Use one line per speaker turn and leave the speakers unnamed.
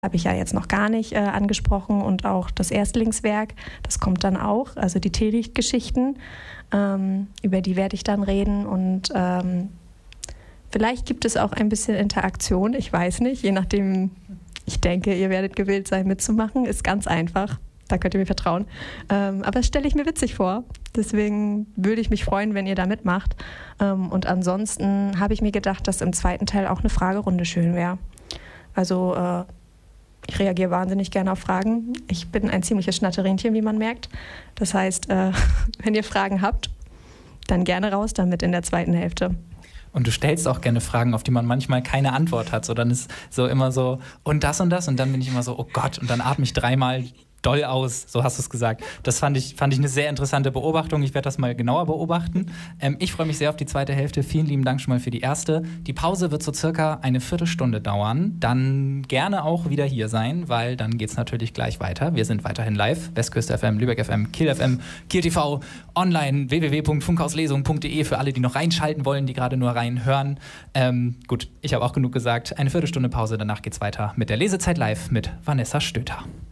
habe ich ja jetzt noch gar nicht angesprochen und auch das Erstlingswerk, das kommt dann auch, also die Teelichtgeschichten, über die werde ich dann reden und vielleicht gibt es auch ein bisschen Interaktion, ich weiß nicht, je nachdem, ich denke, ihr werdet gewillt sein mitzumachen, ist ganz einfach, da könnt ihr mir vertrauen, aber das stelle ich mir witzig vor, deswegen würde ich mich freuen, wenn ihr da mitmacht und ansonsten habe ich mir gedacht, dass im zweiten Teil auch eine Fragerunde schön wäre, also ich reagiere wahnsinnig gerne auf Fragen. Ich bin ein ziemliches Schnatterinchen, wie man merkt. Das heißt, wenn ihr Fragen habt, dann gerne raus damit in der zweiten Hälfte.
Und du stellst auch gerne Fragen, auf die man manchmal keine Antwort hat. So, dann ist so immer so, und das und das. Und dann bin ich immer so, oh Gott. Und dann atme ich 3-mal doll aus, so hast du es gesagt. Das fand ich eine sehr interessante Beobachtung. Ich werde das mal genauer beobachten. Ich freue mich sehr auf die zweite Hälfte. Vielen lieben Dank schon mal für die erste. Die Pause wird so circa eine Viertelstunde dauern. Dann gerne auch wieder hier sein, weil dann geht es natürlich gleich weiter. Wir sind weiterhin live. Westküste FM, Lübeck FM, Kiel FM, Kiel TV, online www.funkhauslesung.de für alle, die noch reinschalten wollen, die gerade nur reinhören. Gut, ich habe auch genug gesagt. Eine Viertelstunde Pause, danach geht's weiter mit der Lesezeit live mit Vanessa Stöter.